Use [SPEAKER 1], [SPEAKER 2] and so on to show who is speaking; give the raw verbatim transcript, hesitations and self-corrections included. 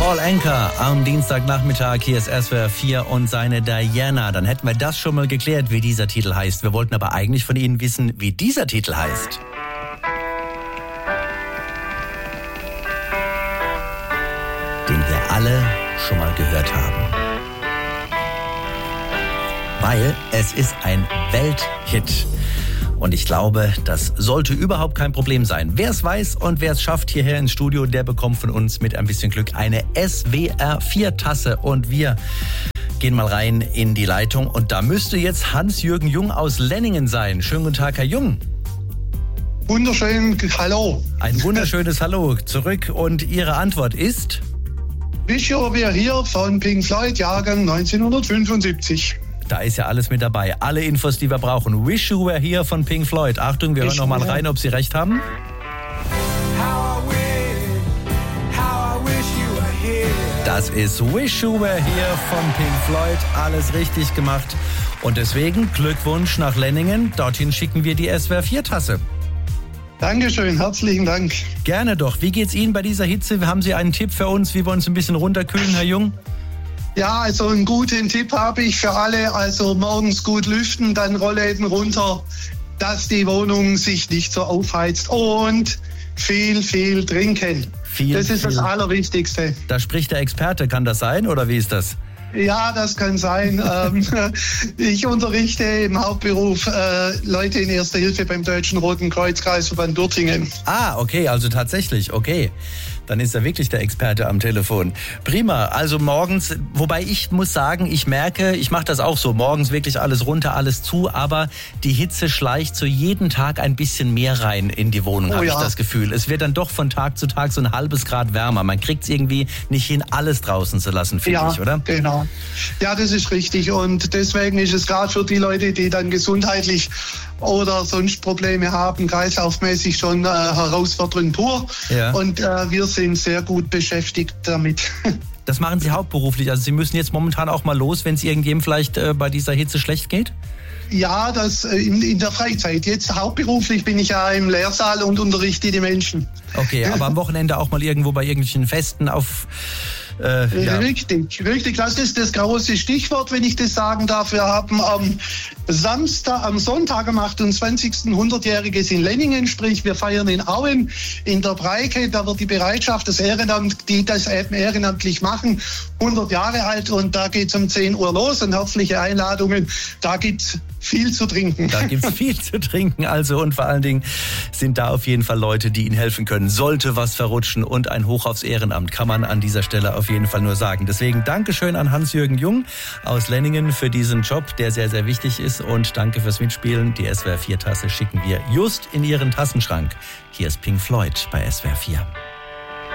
[SPEAKER 1] Paul Anka am Dienstagnachmittag. Hier ist S W R vier und seine Diana. Dann hätten wir das schon mal geklärt, wie dieser Titel heißt. Wir wollten aber eigentlich von Ihnen wissen, wie dieser Titel heißt. Den wir alle schon mal gehört haben. Weil es ist ein Welthit. Und ich glaube, das sollte überhaupt kein Problem sein. Wer es weiß und wer es schafft hierher ins Studio, der bekommt von uns mit ein bisschen Glück eine S W R vier Tasse. Und wir gehen mal rein in die Leitung. Und da müsste jetzt Hans-Jürgen Jung aus Lenningen sein. Schönen guten Tag, Herr Jung.
[SPEAKER 2] Wunderschön, hallo.
[SPEAKER 1] Ein wunderschönes Hallo zurück. Und Ihre Antwort ist?
[SPEAKER 2] Wish You Were Here von Pink Floyd, Jahrgang neunzehnhundertfünfundsiebzig.
[SPEAKER 1] Da ist ja alles mit dabei. Alle Infos, die wir brauchen. Wish You Were Here von Pink Floyd. Achtung, wir hören noch mal rein, ob Sie recht haben. Das ist Wish You Were Here von Pink Floyd. Alles richtig gemacht. Und deswegen Glückwunsch nach Lenningen. Dorthin schicken wir die S W R vier Tasse.
[SPEAKER 2] Dankeschön, herzlichen Dank.
[SPEAKER 1] Gerne doch. Wie geht's Ihnen bei dieser Hitze? Haben Sie einen Tipp für uns, wie wir uns ein bisschen runterkühlen, Herr Jung?
[SPEAKER 2] Ja, also einen guten Tipp habe ich für alle. Also morgens gut lüften, dann Rollläden runter, dass die Wohnung sich nicht so aufheizt. Und viel, viel trinken. Viel, das ist viel. Das Allerwichtigste.
[SPEAKER 1] Da spricht der Experte. Kann das sein oder wie ist das?
[SPEAKER 2] Ja, das kann sein. Ich unterrichte im Hauptberuf äh, Leute in Erster Hilfe beim Deutschen Roten Kreuz, Kreisverband Dürtingen.
[SPEAKER 1] Ah, okay, also tatsächlich, okay. Dann ist er wirklich der Experte am Telefon. Prima, also morgens, wobei ich muss sagen, ich merke, ich mache das auch so, morgens wirklich alles runter, alles zu, aber die Hitze schleicht so jeden Tag ein bisschen mehr rein in die Wohnung, oh, habe ja. ich das Gefühl. Es wird dann doch von Tag zu Tag so ein halbes Grad wärmer. Man kriegt es irgendwie nicht hin, alles draußen zu lassen, finde
[SPEAKER 2] ja,
[SPEAKER 1] ich, oder?
[SPEAKER 2] Genau. Ja, das ist richtig und deswegen ist es gerade für die Leute, die dann gesundheitlich oder sonst Probleme haben, kreislaufmäßig schon äh, herausfordernd pur. Ja. Und äh, wir sind sehr gut beschäftigt damit.
[SPEAKER 1] Das machen Sie hauptberuflich? Also Sie müssen jetzt momentan auch mal los, wenn es irgendjemandem vielleicht äh, bei dieser Hitze schlecht geht?
[SPEAKER 2] Ja, das äh, in, in der Freizeit. Jetzt hauptberuflich bin ich ja im Lehrsaal und unterrichte die Menschen.
[SPEAKER 1] Okay, aber am Wochenende auch mal irgendwo bei irgendwelchen Festen auf...
[SPEAKER 2] Äh, ja. Richtig, richtig. Das ist das große Stichwort, wenn ich das sagen darf. Wir haben am Samstag, am Sonntag, am achtundzwanzigsten hundertjähriges in Lenningen, sprich wir feiern in Auen in der Breike. Da wird die Bereitschaft, das Ehrenamt, die das eben ehrenamtlich machen, hundert Jahre alt und da geht's um zehn Uhr los und herzliche Einladungen. Da gibt's viel zu trinken.
[SPEAKER 1] Da gibt's viel zu trinken, also und vor allen Dingen sind da auf jeden Fall Leute, die Ihnen helfen können. Sollte was verrutschen und ein Hoch aufs Ehrenamt, kann man an dieser Stelle auf jeden Fall nur sagen. Deswegen Dankeschön an Hans-Jürgen Jung aus Lenningen für diesen Job, der sehr, sehr wichtig ist und danke fürs Mitspielen. Die S W R vier Tasse schicken wir just in Ihren Tassenschrank. Hier ist Pink Floyd bei S W R vier.